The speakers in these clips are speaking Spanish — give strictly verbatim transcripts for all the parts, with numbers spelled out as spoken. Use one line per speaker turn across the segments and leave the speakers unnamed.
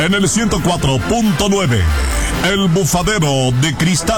En el ciento cuatro punto nueve, El Bufadero de Cristal.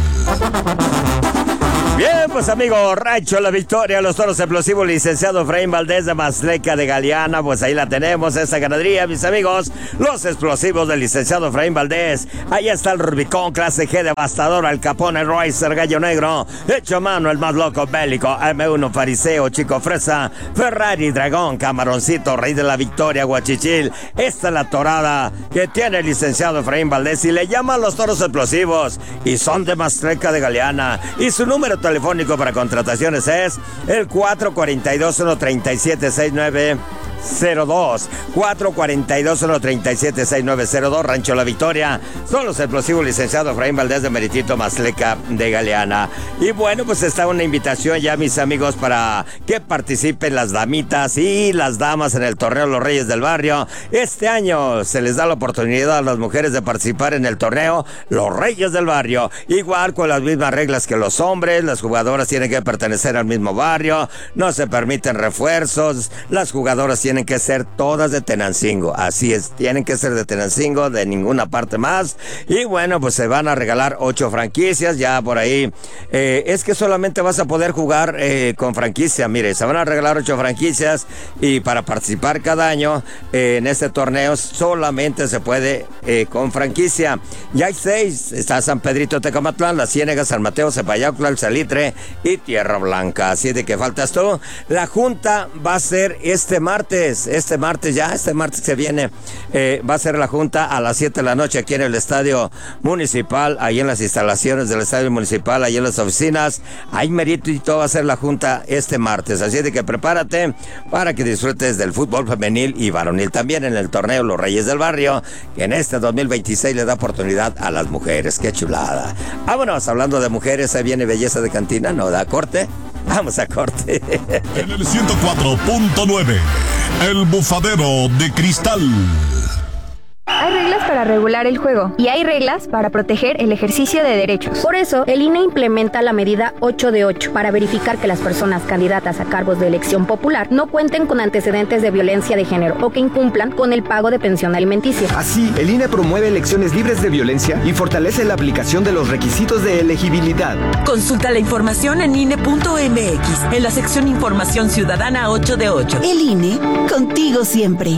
Bien, pues amigo, Rancho La Victoria, los toros explosivos, licenciado Efraín Valdés de Mazleca de Galeana, pues ahí la tenemos, esa ganadería, mis amigos, los explosivos del licenciado Efraín Valdés. Ahí está el Rubicón, clase G devastador, Al Capone, Ricer, Gallo Negro, hecho a mano, el más loco bélico, eme uno Fariseo, Chico Fresa, Ferrari, Dragón, Camaroncito, Rey de la Victoria, Guachichil. Esta es la torada que tiene el licenciado Efraín Valdés y le llaman los toros explosivos y son de Mazleca de Galeana. Y su número telefónico para contrataciones es el cuatro cuatro dos, uno tres siete seis nueve cero dos, cuatro cuatro dos, uno tres siete seis nueve cero dos, Rancho La Victoria. Son los explosivos, licenciado Efraín Valdés de Meritito, Mazleca de Galeana. Y bueno, pues está una invitación ya, mis amigos, para que participen las damitas y las damas en el torneo Los Reyes del Barrio. Este año se les da la oportunidad a las mujeres de participar en el torneo Los Reyes del Barrio, igual con las mismas reglas que los hombres. Las jugadoras tienen que pertenecer al mismo barrio, no se permiten refuerzos, las jugadoras tienen Tienen que ser todas de Tenancingo, así es, tienen que ser de Tenancingo, de ninguna parte más. Y bueno, pues se van a regalar ocho franquicias, ya por ahí. Eh, es que solamente vas a poder jugar eh, con franquicia, mire, se van a regalar ocho franquicias y para participar cada año eh, en este torneo solamente se puede eh, con franquicia. Ya hay seis, está San Pedrito Tecamatlán, La Ciénega, San Mateo, Cepayaucla, El Salitre y Tierra Blanca, así de que faltas tú. La junta va a ser este martes. Este martes ya, este martes se viene, eh, va a ser la junta a las siete de la noche aquí en el Estadio Municipal, ahí en las instalaciones del Estadio Municipal, ahí en las oficinas. Ahí merito y todo va a ser la junta este martes, así de que prepárate para que disfrutes del fútbol femenil y varonil también en el torneo Los Reyes del Barrio, que en este dos mil veintiséis le da oportunidad a las mujeres. ¡Qué chulada! Vámonos, hablando de mujeres, ahí viene Belleza de Cantina, ¿no da corte? Vamos a corte.
En el ciento cuatro punto nueve, El Bufadero de Cristal.
Hay reglas para regular el juego y hay reglas para proteger el ejercicio de derechos. Por eso, el I N E implementa la medida ocho de ocho para verificar que las personas candidatas a cargos de elección popular no cuenten con antecedentes de violencia de género o que incumplan con el pago de pensión alimenticia.
Así, el I N E promueve elecciones libres de violencia y fortalece la aplicación de los requisitos de elegibilidad.
Consulta la información en I N E punto M X, en la sección Información Ciudadana ocho de ocho.
El I N E, contigo siempre.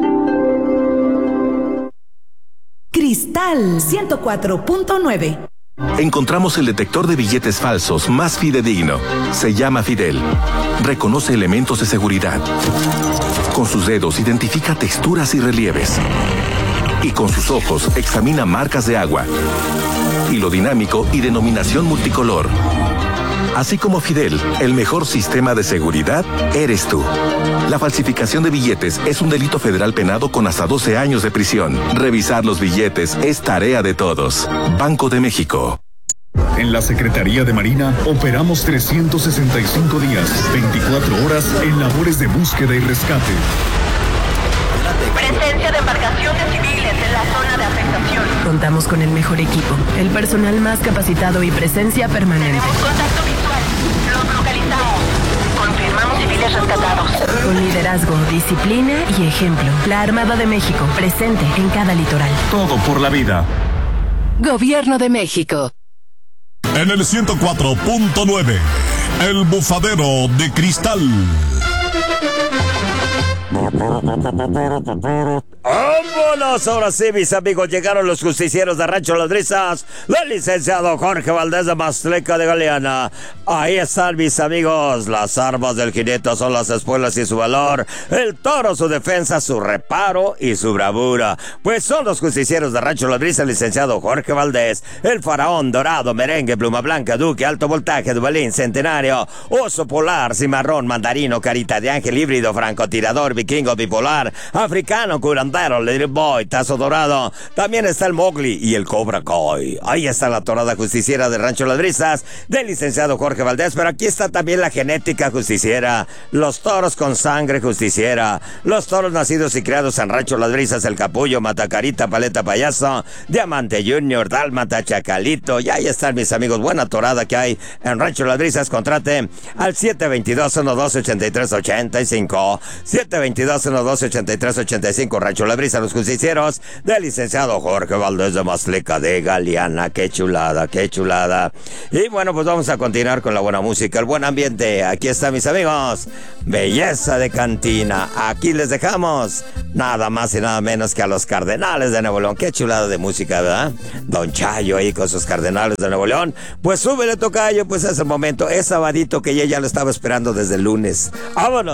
Cristal ciento cuatro punto nueve.
Encontramos el detector de billetes falsos más fidedigno. Se llama Fidel. Reconoce elementos de seguridad. Con sus dedos identifica texturas y relieves. Y con sus ojos examina marcas de agua. Hilo dinámico y denominación multicolor. Así como Fidel, el mejor sistema de seguridad eres tú. La falsificación de billetes es un delito federal penado con hasta doce años de prisión. Revisar los billetes es tarea de todos. Banco de México.
En la Secretaría de Marina operamos trescientos sesenta y cinco días, veinticuatro horas en labores de búsqueda y rescate.
Presencia de embarcaciones civiles en la zona de afectación.
Contamos con el mejor equipo, el personal más capacitado y presencia permanente.
Tenemos contacto visual. Los localizamos. Confirmamos civiles rescatados.
Con liderazgo, disciplina y ejemplo. La Armada de México, presente en cada litoral.
Todo por la vida.
Gobierno de México.
En el ciento cuatro punto nueve, El Bufadero de Cristal.
¡Vámonos! Ahora sí, mis amigos, llegaron los justicieros de Rancho Las Brisas, del licenciado Jorge Valdés de Mazleca de Galeana. Ahí están, mis amigos, las armas del jinete son las espuelas y su valor, el toro, su defensa, su reparo y su bravura. Pues son los justicieros de Rancho Las Brisas, el licenciado Jorge Valdés, el faraón, dorado, merengue, pluma blanca, duque, alto voltaje, dubalín, centenario, oso polar, cimarrón, mandarino, carita de ángel, híbrido, francotirador, vikingo, bipolar, africano, curandero, little boy, tazo dorado. También está el Mowgli y el Cobra Kai. Ahí está la torada justiciera de Rancho Las Brisas, del licenciado Jorge Valdés, pero aquí está también la genética justiciera, los toros con sangre justiciera, los toros nacidos y criados en Rancho Las Brisas, el Capullo, Matacarita, Paleta Payaso, Diamante Junior, Dálmata, Chacalito. Y ahí están, mis amigos, buena torada que hay en Rancho Las Brisas. Contrate al siete dos dos, uno dos ocho tres ocho cinco, siete dos dos, uno dos ocho tres ocho cinco, Rancho Rancho La Brisa, los justicieros del licenciado Jorge Valdés de Mazleca de Galeana. Qué chulada, qué chulada. Y bueno, pues vamos a continuar con la buena música, el buen ambiente. Aquí está, mis amigos, Belleza de Cantina. Aquí les dejamos nada más y nada menos que a los Cardenales de Nuevo León. Qué chulada de música, ¿verdad? Don Chayo ahí con sus Cardenales de Nuevo León. Pues súbele, tocayo, pues es el momento, es sabadito que ella ya lo estaba esperando desde el lunes. ¡Vámonos!